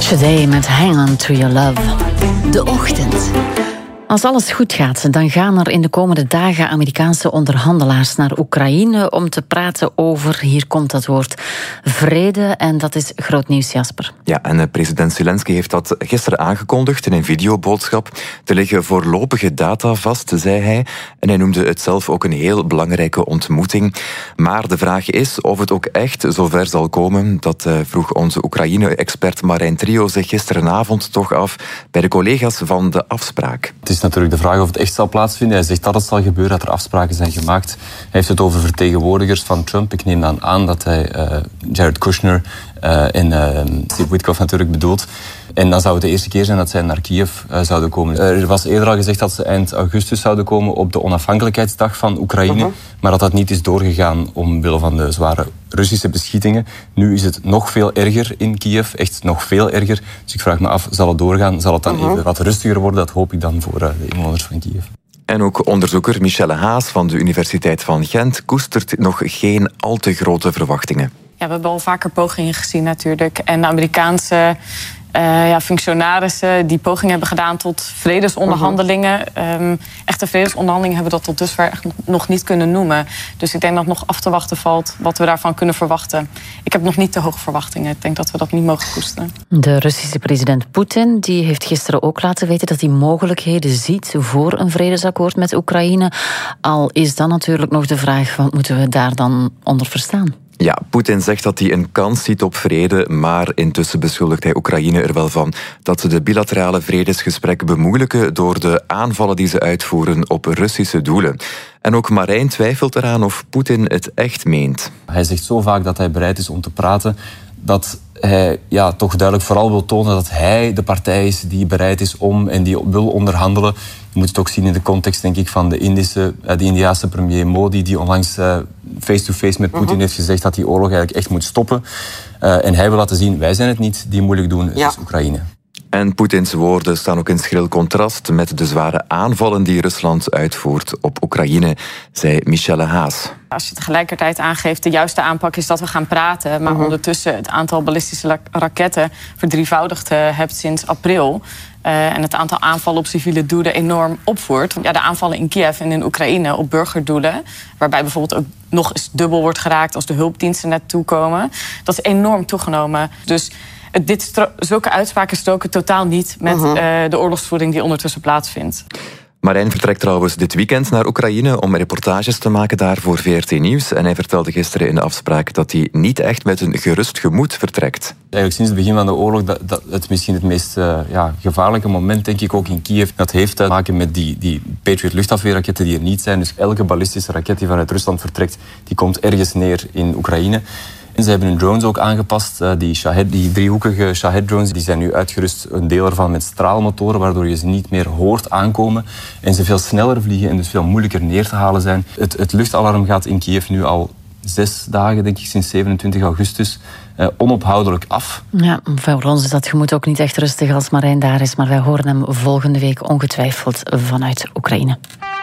Today met Hang On To Your Love. De ochtend. Als alles goed gaat, dan gaan er in de komende dagen Amerikaanse onderhandelaars naar Oekraïne om te praten over, hier komt dat woord, vrede. En dat is groot nieuws, Jasper. Ja, en president Zelensky heeft dat gisteren aangekondigd in een videoboodschap. Er liggen voorlopige data vast, zei hij. En hij noemde het zelf ook een heel belangrijke ontmoeting. Maar de vraag is of het ook echt zover zal komen. Dat vroeg onze Oekraïne-expert Marijn Trio zich gisterenavond toch af bij de collega's van de Afspraak. Het is natuurlijk de vraag of het echt zal plaatsvinden. Hij zegt dat het zal gebeuren, dat er afspraken zijn gemaakt. Hij heeft het over vertegenwoordigers van Trump. Ik neem dan aan dat hij Jared Kushner en Steve Witkoff natuurlijk bedoelt. En dan zou het de eerste keer zijn dat zij naar Kiev zouden komen. Er was eerder al gezegd dat ze eind augustus zouden komen op de onafhankelijkheidsdag van Oekraïne. Maar dat niet is doorgegaan omwille van de zware Russische beschietingen. Nu is het nog veel erger in Kiev, echt nog veel erger. Dus ik vraag me af, zal het doorgaan? Zal het dan even wat rustiger worden? Dat hoop ik dan voor de inwoners van Kiev. En ook onderzoeker Michelle Haas van de Universiteit van Gent koestert nog geen al te grote verwachtingen. Ja, we hebben al vaker pogingen gezien natuurlijk. En de Amerikaanse functionarissen die pogingen hebben gedaan tot vredesonderhandelingen. Echte vredesonderhandelingen hebben dat tot dusver echt nog niet kunnen noemen. Dus ik denk dat nog af te wachten valt wat we daarvan kunnen verwachten. Ik heb nog niet te hoge verwachtingen. Ik denk dat we dat niet mogen koesteren. De Russische president Poetin die heeft gisteren ook laten weten dat hij mogelijkheden ziet voor een vredesakkoord met Oekraïne. Al is dan natuurlijk nog de vraag, wat moeten we daar dan onder verstaan? Ja, Poetin zegt dat hij een kans ziet op vrede, maar intussen beschuldigt hij Oekraïne er wel van dat ze de bilaterale vredesgesprekken bemoeilijken door de aanvallen die ze uitvoeren op Russische doelen. En ook Marijn twijfelt eraan of Poetin het echt meent. Hij zegt zo vaak dat hij bereid is om te praten, dat hij toch duidelijk vooral wil tonen dat hij de partij is die bereid is om en die wil onderhandelen. Je moet het ook zien in de context, denk ik, van de Indiase premier Modi, die onlangs face-to-face met Poetin heeft gezegd dat die oorlog eigenlijk echt moet stoppen. En hij wil laten zien, wij zijn het niet die moeilijk doen, het is Oekraïne. En Poetins woorden staan ook in schril contrast met de zware aanvallen die Rusland uitvoert op Oekraïne, zei Michelle Haas. Als je tegelijkertijd aangeeft, de juiste aanpak is dat we gaan praten, maar ondertussen het aantal ballistische raketten verdrievoudigd hebt sinds april. En het aantal aanvallen op civiele doelen enorm opvoert. Ja, de aanvallen in Kiev en in Oekraïne op burgerdoelen, waarbij bijvoorbeeld ook nog eens dubbel wordt geraakt als de hulpdiensten naartoe komen, dat is enorm toegenomen. Dus zulke uitspraken stoken totaal niet met de oorlogsvoering die ondertussen plaatsvindt. Marijn vertrekt trouwens dit weekend naar Oekraïne om reportages te maken daar voor VRT Nieuws. En hij vertelde gisteren in de Afspraak dat hij niet echt met een gerust gemoed vertrekt. Eigenlijk sinds het begin van de oorlog, dat het misschien het meest gevaarlijke moment, denk ik, ook in Kiev. Dat heeft te maken met die Patriot luchtafweerraketten die er niet zijn. Dus elke ballistische raket die vanuit Rusland vertrekt, die komt ergens neer in Oekraïne. En ze hebben hun drones ook aangepast. Die driehoekige Shahed-drones die zijn nu uitgerust, een deel ervan met straalmotoren, waardoor je ze niet meer hoort aankomen. En ze veel sneller vliegen en dus veel moeilijker neer te halen zijn. Het luchtalarm gaat in Kiev nu al 6 dagen, denk ik, sinds 27 augustus, onophoudelijk af. Ja, voor ons is dat gemoed ook niet echt rustig als Marijn daar is, maar wij horen hem volgende week ongetwijfeld vanuit Oekraïne.